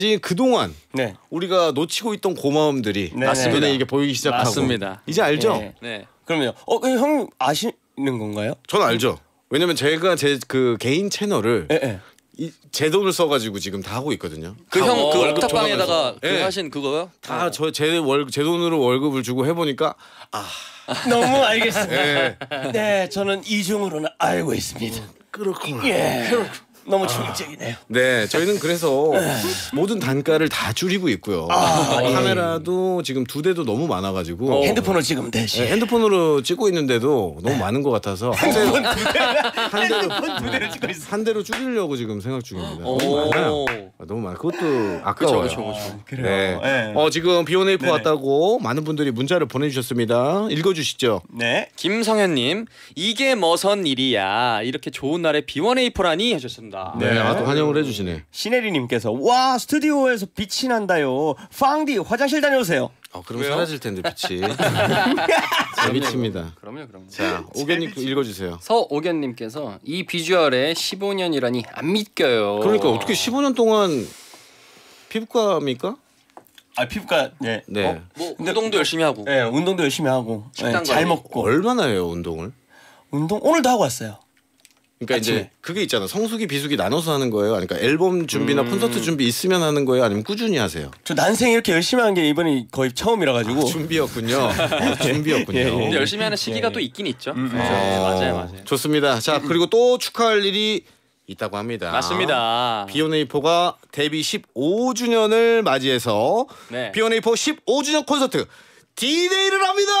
그동안 네. 우리가 놓치고 있던 고마움들이 맞습니다. 이게 보이기 시작하고 맞습니다. 이제 알죠? 네. 네. 그럼요. 형 아시는 건가요? 전 알죠. 왜냐면 제가 제 그 개인 채널을 네. 제 돈을 써가지고 지금 다 하고 있거든요. 그 형 그 월급 옥탑방에다가 줘가면서. 그 네. 하신 그거요? 다 제 돈으로 월급을 주고 해보니까 너무 알겠습니다. 네. 네, 저는 이중으로는 알고 있습니다. 그렇구나. 예. 너무 충격적이네요. 네, 저희는 그래서 모든 단가를 다 줄이고 있고요. 카메라도 지금 2대도 너무 많아가지고 핸드폰을 찍으면 되지. 네, 핸드폰으로 찍고 있는데도 너무 많은 것 같아서 핸드폰 2대를 찍고 있어. 한 대로 줄이려고 지금 생각 중입니다. 오. 너무 많아요. 너무 많아. 그것도 아까워요. 그렇죠. 네. 네. 지금 비오네이프 네네. 왔다고 많은 분들이 문자를 보내주셨습니다. 읽어주시죠. 네. 김성현님, 이게 뭐선 일이야? 이렇게 좋은 날에 B1A4라니 하셨습니다. 네, 또 환영을 해주시네. 신혜리님께서 와 스튜디오에서 빛이 난다요. 팡디 화장실 다녀오세요. 그럼 왜요? 사라질 텐데 빛이. 재미칩니다. 그럼요. 자, 오견님 읽어주세요. 서오견님께서 이 비주얼에 15년이라니 안 믿겨요. 그러니까 어떻게 15년 동안 피부과입니까? 피부과 네. 네. 뭐 운동도 열심히 하고. 네, 운동도 열심히 하고 식단 잘 관리. 먹고 얼마나 해요 운동을? 운동 오늘도 하고 왔어요. 그러니까 아침에. 이제 그게 있잖아. 성수기 비수기 나눠서 하는 거예요. 그러니까 앨범 준비나 콘서트 준비 있으면 하는 거예요. 아니면 꾸준히 하세요? 저 난생 이렇게 열심히 한 게 이번이 거의 처음이라 가지고 준비였군요. 준비였군요. 예, 예. 근데 열심히 하는 시기가 또 있긴 있죠. 그렇죠. 맞아요. 좋습니다. 자, 그리고 또 축하할 일이 있다고 합니다. 맞습니다. B1A4가 데뷔 15주년을 맞이해서 네. B1A4 15주년 콘서트 D-Day를 합니다.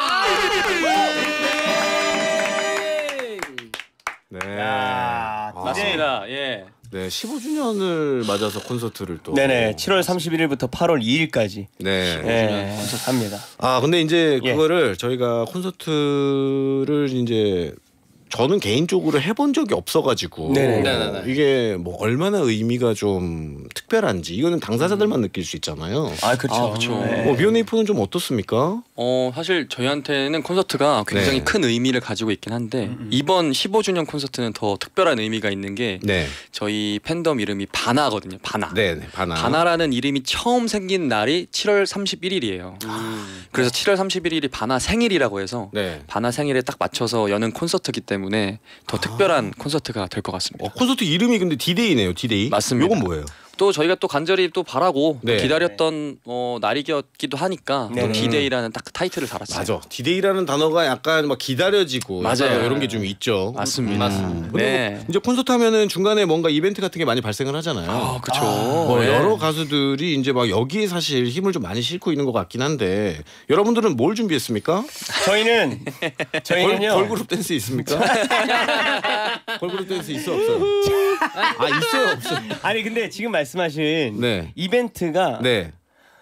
네. 맞습니다. 예. 네, 15주년을 맞아서 콘서트를 또. 네네 7월 31일부터 8월 2일까지 네. 네, 합니다. 근데 이제 예. 그거를 저희가 콘서트를 이제 저는 개인적으로 해본 적이 없어가지고 네네. 이게 뭐 얼마나 의미가 좀 특별한지 이거는 당사자들만 느낄 수 있잖아요. 그렇죠. 그렇죠. 네. 비오네이프는 좀 어떻습니까? 사실 저희한테는 콘서트가 굉장히 네. 큰 의미를 가지고 있긴 한데 이번 15주년 콘서트는 더 특별한 의미가 있는 게 네, 저희 팬덤 이름이 바나거든요. 바나. 네, 바나. 바나라는 이름이 처음 생긴 날이 7월 31일이에요. 그래서 7월 31일이 바나 생일이라고 해서 네. 바나 생일에 딱 맞춰서 여는 콘서트이기 때문에 더 특별한 콘서트가 될 것 같습니다. 콘서트 이름이 근데 D-Day네요. D-Day. 맞습니다. 이건 뭐예요? 또 저희가 또 간절히 또 바라고 네. 기다렸던 날이기도 하니까 네. 또 D-Day라는 딱 타이틀을 달았어요. 맞아. D-Day라는 단어가 약간 막 기다려지고 맞아요. 약간 이런 게 좀 있죠. 맞습니다. 근데 네. 뭐 이제 콘서트 하면은 중간에 뭔가 이벤트 같은 게 많이 발생을 하잖아요. 그렇죠. 뭐 여러 가수들이 이제 막 여기에 사실 힘을 좀 많이 싣고 있는 것 같긴 한데 여러분들은 뭘 준비했습니까? 저희는요. 걸그룹 댄스 있습니까? 걸그룹 댄스 있어 없어요? 있어요 없어요? 아니 근데 지금 말씀하신 네. 이벤트가 네.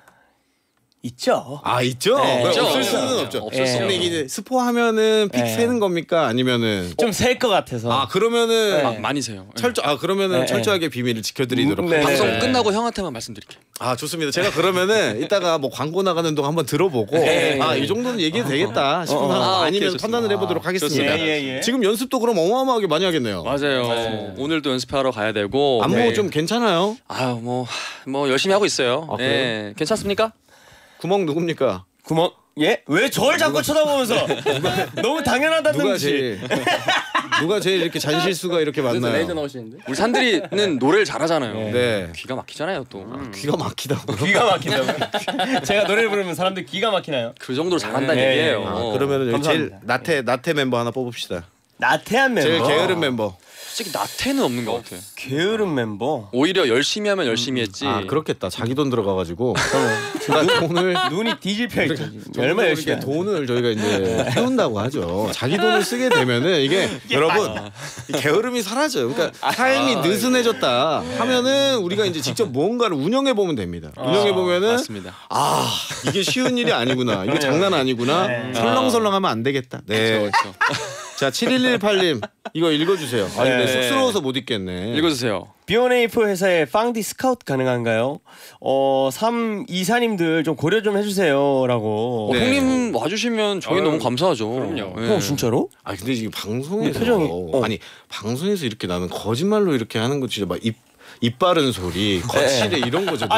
있죠. 있죠. 네. 그럼 있죠. 없을 수는 없죠. 없을 수는 근데 이게 스포하면은 픽 네. 세는 겁니까? 아니면은 좀 셀 것 같아서. 그러면은 네. 많이 세요. 그러면은 네, 철저하게 비밀을 지켜드리도록 네. 하겠습니다. 방송 네. 끝나고 형한테만 말씀드릴게요. 좋습니다. 제가 그러면은 이따가 뭐 광고 나가는 동안 한번 들어보고 네. 이 정도는 얘기해도 되겠다 싶으면 아니면 오케이, 판단을 해보도록 하겠습니다. 예. 지금 연습도 그럼 어마어마하게 많이 하겠네요. 맞아요. 오늘도 연습하러 가야 되고. 안무 좀 괜찮아요? 뭐 열심히 하고 있어요. 그래요? 네. 괜찮습니까? 구멍 누굽니까? 구멍 예? 왜 저를 자꾸 쳐다보면서 너무 당연하다는 듯이. 누가 제일 이렇게 잔실수가 이렇게 레이저 많나요? 나오시는데? 우리 산들이는 노래를 잘하잖아요. 네. 귀가 막히잖아요 또. 귀가 막히다고요? 귀가 막힌다고. 제가 노래를 부르면 사람들 귀가 막히나요? 그 정도로 잘한다는 네. 얘기예요. 그러면 여기 제일 감사합니다. 나태 멤버 하나 뽑읍시다. 나태한 멤버. 제일 게으른 멤버. 솔직히 나태는 없는 것 같아. 게으른 멤버. 오히려 열심히 하면 열심히 했지. 그렇겠다. 자기 돈 들어가가지고 돈을 눈이 뒤질 펴 있죠. 얼마 얼마 열심히 이렇게 돈을 저희가 이제 태운다고 하죠. 자기 돈을 쓰게 되면은 이게 여러분 이 게으름이 사라져요. 그러니까 삶이 느슨해졌다 하면은 우리가 이제 직접 무언가를 운영해 보면 됩니다. 운영해 보면은 맞습니다. 이게 쉬운 일이 아니구나. 이게 장난 아니구나. 네. 설렁설렁하면 안 되겠다. 네. 그렇죠. 자 7118님 이거 읽어주세요. 근데 네. 쑥스러워서 못 읽겠네. 읽어주세요. B1A4 회사에 팡디 스카우트 가능한가요? 324님들 좀 고려 좀 해주세요라고. 네. 형님 와주시면 저희 너무 감사하죠. 그럼요. 형 진짜로? 근데 이게 방송에서 표정이- 아니 방송에서 이렇게 나는 거짓말로 이렇게 하는 거 진짜 막 입 바른 소리, 거칠해 이런 거죠.